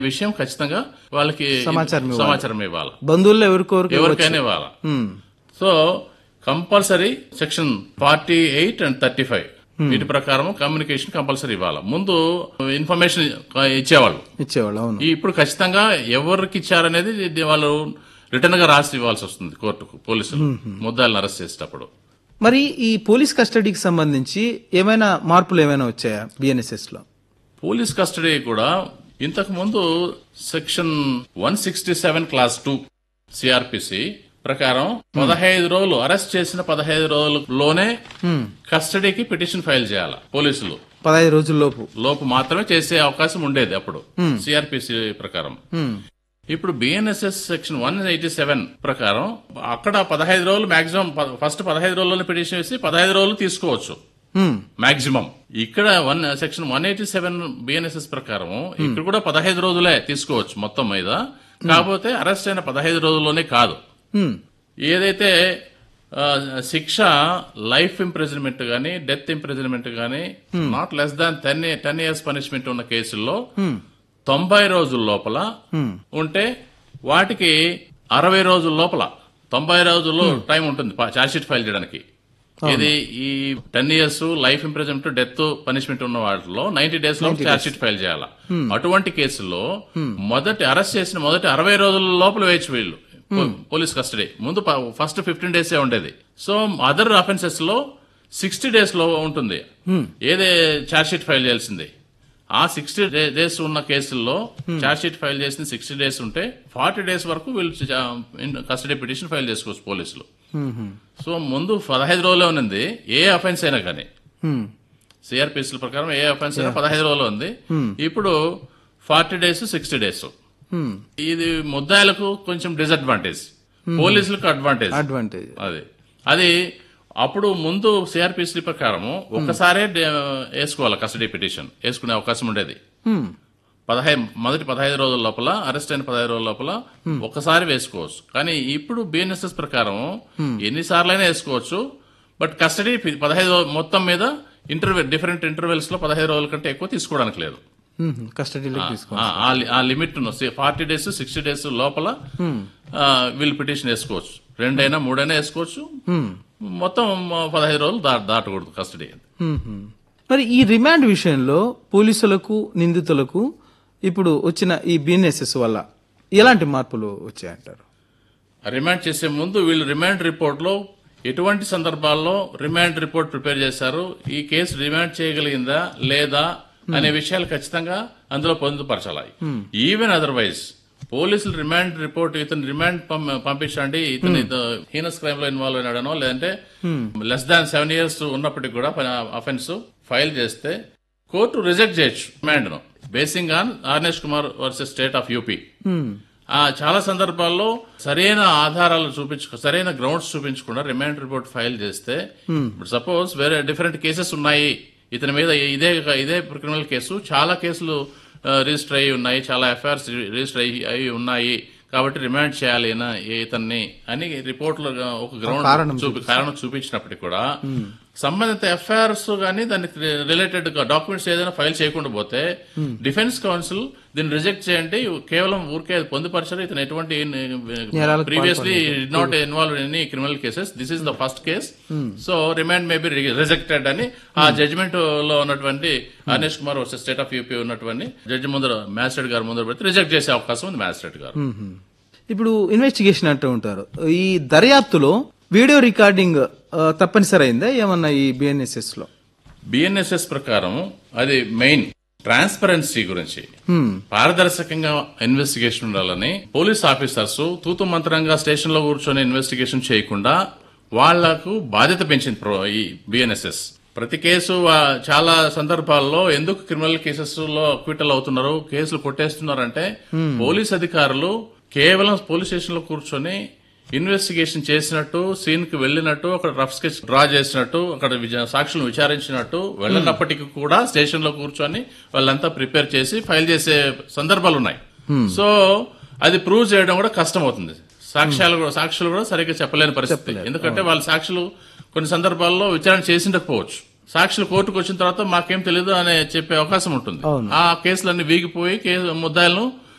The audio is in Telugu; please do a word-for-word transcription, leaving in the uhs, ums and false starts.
విషయం ఖచ్చితంగా వాళ్ళకి సమాచారం సమాచారం ఇవ్వాలి, బంధువుల్లో ఎవరికొరకు ఎవరికైనా ఇవ్వాలి. So compulsory section forty eight and thirty five వీటి ప్రకారం కమ్యూనికేషన్ కంపల్సరీ ఇవ్వాలి. ముందు ఇన్ఫర్మేషన్ ఇచ్చేవాళ్ళు ఇచ్చేవాళ్ళు అవును. ఇప్పుడు ఖచ్చితంగా ఎవరికి ఇచ్చారనేది ఇది వాళ్ళు రిటర్న్ గా రాసి ఇవ్వాల్సి వస్తుంది కోర్టుకు, పోలీసులు ముద్దాయిలను అరెస్ట్ చేసేటప్పుడు. మరి ఈ పోలీస్ కస్టడీకి సంబంధించి ఏమైనా మార్పులు ఏమైనా వచ్చాయా బిఎన్ఎస్ఎస్ లో? పోలీస్ కస్టడీ కూడా ఇంతకు ముందు section one sixty seven class two CrPC ప్రకారం పదహైదు రోజులు అరెస్ట్ చేసిన పదహైదు రోజులలోనే కస్టడీకి పిటిషన్ ఫైల్ చేయాలి పోలీసులు. పదహైదు రోజుల లోపు లోపు మాత్రమే చేసే అవకాశం ఉండేది అప్పుడు సిఆర్పిసి ప్రకారం. ఇప్పుడు BNSS section one eighty seven ప్రకారం అక్కడ పదహైదు రోజులు మాక్సిమం, ఫస్ట్ పదహైదు రోజుల్లోనే పిటిషన్ వేసి పదహైదు రోజులు తీసుకోవచ్చు మాక్సిమం. ఇక్కడ one section one eighty seven BNSS ప్రకారం ఇక్కడ కూడా పదహైదు రోజులే తీసుకోవచ్చు మొత్తం మీద. కాకపోతే అరెస్ట్ అయిన పదహైదు రోజుల్లోనే కాదు, ఏదైతే శిక్ష లైఫ్ ఇంప్రిజన్మెంట్ గానీ డెత్ ఇంప్రిజన్మెంట్ గానీ not less than ten ten years punishment ఉన్న కేసుల్లో తొంభై రోజుల లోపల ఉంటే వాటికి అరవై రోజుల లోపల, తొంభై రోజుల్లో టైం ఉంటుంది ఛార్జ్షీట్ ఫైల్ చేయడానికి. ఇది ఈ ten years life imprisonment death punishment ఉన్న వాటిలో నైన్టీ డేస్ లో ఛార్జ్షీట్ ఫైల్ చేయాలి. అటువంటి కేసుల్లో మొదటి అరెస్ట్ చేసిన మొదటి అరవై రోజుల లోపల వేయచ్చు వీళ్ళు పోలీస్ కస్టడీ. ముందు ఫస్ట్ ఫిఫ్టీన్ డేసే ఉండేది. సో అదర్ అఫెన్సెస్ లో సిక్స్టీ డేస్ లో ఉంటుంది ఏదే ఛార్జ్షీట్ ఫైల్ చేయాల్సింది. ఆ సిక్స్టీ డేస్ ఉన్న కేసుల్లో ఛార్జ్షీట్ ఫైల్ చేసిన సిక్స్టీ డేస్ ఉంటే ఫార్టీ డేస్ వరకు వీళ్ళు కస్టడీ పిటిషన్ ఫైల్ చేసుకోవచ్చు పోలీసులు. సో ముందు పదహైదు రోజులే ఉన్నది ఏ అఫెన్స్ అయినా కానీ, సిఆర్పిసి ప్రకారం ఏ అఫెన్స్ అయినా పదహైదు రోజులు ఉంది. ఇప్పుడు ఫార్టీ డేస్ సిక్స్టీ డేస్. ఇది ముద్దాయిలకు కొంచెం డిసడ్వాంటేజ్, పోలీసులకు అడ్వాంటేజ్. అడ్వాంటేజ్ అది అది అప్పుడు ముందు సిఆర్పిసి ప్రకారం ఒక్కసారే వేసుకోవాలి కస్టడీ పిటిషన్, వేసుకునే అవకాశం ఉండేది. పదహైదు మొదటి పదహైదు రోజుల లోపల అరెస్ట్ అయిన పదహైదు రోజుల లోపల ఒక్కసారి వేసుకోవచ్చు. కానీ ఇప్పుడు బిఎన్ఎస్ఎస్ ప్రకారం ఎన్నిసార్లైనా వేసుకోవచ్చు. బట్ కస్టడీ పదహైదు మొత్తం మీద ఇంటర్వెల్ డిఫరెంట్ ఇంటర్వెల్స్ లో పదహైదు రోజుల కంటే ఎక్కువ తీసుకోవడానికి లేదు. కస్టడీలో ఆ limit forty days sixty days లోపల వీళ్ళు పిటిషన్ వేసుకోవచ్చు. రెండైనా మూడైనా వేసుకోవచ్చు. మొత్తం పదహైదు రోజులు దాటకూడదు కస్టడీ. మరి ఈ రిమాండ్ విషయంలో పోలీసులకు నిందితులకు ఇప్పుడు వచ్చిన ఈ బిఎన్ఎస్ఎస్ వల్ల ఎలాంటి మార్పులు వచ్చాయంటారు? రిమాండ్ చేసే ముందు వీళ్ళు రిమాండ్ రిపోర్ట్ లో ఎటువంటి సందర్భాల్లో రిమాండ్ రిపోర్ట్ ప్రిపేర్ చేశారు, ఈ కేసు రిమాండ్ చేయగలిగిందా లేదా అనే విషయాలు ఖచ్చితంగా అందులో పొందుపరచాలి. ఈవెన్ అదర్వైజ్ పోలీసులు రిమాండ్ రిపోర్ట్ ఇతను రిమాండ్ పంపించండి, ఇతను హీనస్ క్రైమ్ లో ఇన్వాల్వ్ అయినాడనో లేదంటే లెస్ దాన్ సెవెన్ ఇయర్స్ ఉన్నప్పటికీ కూడా అఫెన్స్ ఫైల్ చేస్తే కోర్టు రిజెక్ట్ చేయొచ్చు రిమాండ్ ను basing on Arnesh Kumar versus state of UP. చాలా సందర్భాల్లో సరైన ఆధారాలు చూపించు సరైన గ్రౌండ్స్ చూపించకుండా రిమాండ్ రిపోర్ట్ ఫైల్ చేస్తే, సపోజ్ వేరే డిఫరెంట్ కేసెస్ ఉన్నాయి ఇతని మీద, ఇదే ఇదే క్రిమినల్ కేసు చాలా కేసులు రిజిస్టర్ అయ్యి ఉన్నాయి, చాలా ఎఫ్ఐఆర్స్ రిజిస్టర్ అయ్యి ఉన్నాయి కాబట్టి రిమాండ్ చేయాలి ఇతన్ని అని రిపోర్ట్ లో ఒక గ్రౌండ్ కారణం చూపించినప్పటికీ కూడా సంబంధిత ఎఫ్ఐఆర్స్ గానీ దానికి రిలేటెడ్ డాక్యుమెంట్స్ ఏదైనా ఫైల్ చేయకుండా పోతే డిఫెన్స్ కౌన్సిల్ దీన్ని రిజెక్ట్ చేయండి, కేవలం ఊరికే పొందుపరచారు, ఇతను ఎటువంటి previously not involve in any criminal cases, this is the first case, so remand may be rejected అని ఆ జడ్జిమెంట్ లో ఉన్నటువంటి Arnesh Kumar versus state of UP ఉన్నటువంటి జడ్జి ముందర మ్యాజిస్ట్రేట్ గారు ముందర పెడితే రిజెక్ట్ చేసే అవకాశం ఉంది మ్యాజిస్ట్రేట్ గారు. ఇప్పుడు ఇన్వెస్టిగేషన్ అంటూ ఉంటారు, ఈ దర్యాప్తులో వీడియో రికార్డింగ్ తప్పనిసరి అయిందా ఏమన్నా ఈ బిఎన్ఎస్ఎస్ లో? బిఎన్ఎస్ఎస్ ప్రకారం అది మెయిన్ ట్రాన్స్పరెన్సీ గురించి, పారదర్శకంగా ఇన్వెస్టిగేషన్ ఉండాలని పోలీస్ ఆఫీసర్స్ తూతు మంత్రంగా స్టేషన్ లో కూర్చొని ఇన్వెస్టిగేషన్ చేయకుండా వాళ్లకు బాధ్యత పెంచింది ఈ బిఎన్ఎస్ఎస్. ప్రతి కేసు చాలా సందర్భాల్లో ఎందుకు క్రిమినల్ కేసెస్ లో అక్విటల్ అవుతున్నారు, కేసులు కొట్టేస్తున్నారంటే పోలీస్ అధికారులు కేవలం పోలీస్ స్టేషన్ లో కూర్చొని ఇన్వెస్టిగేషన్ చేసినట్టు, సీన్ కి వెళ్లినట్టు, అక్కడ రఫ్ స్కెచ్ డ్రా చేసినట్టు, అక్కడ సాక్షులను విచారించినట్టు వెళ్ళినప్పటికీ కూడా స్టేషన్ లో కూర్చొని వాళ్ళంతా ప్రిపేర్ చేసి ఫైల్ చేసే సందర్భాలు ఉన్నాయి. సో అది ప్రూవ్ చేయడం కూడా కష్టం అవుతుంది. సాక్ష్యాలు సాక్షులు కూడా సరిగ్గా చెప్పలేని పరిస్థితి, ఎందుకంటే వాళ్ళ సాక్షులు కొన్ని సందర్భాల్లో విచారణ చేసిండకపోవచ్చు. సాక్షులు కోర్టుకు వచ్చిన తర్వాత మాకేం తెలియదు అనే చెప్పే అవకాశం ఉంటుంది. ఆ కేసులన్నీ వీగిపోయి ముద్దాయిలను